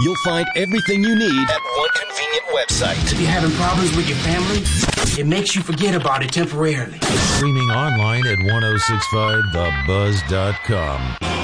You'll find everything you need at one convenient website. If you're having problems with your family, it makes you forget about it temporarily. Streaming online at 1065thebuzz.com.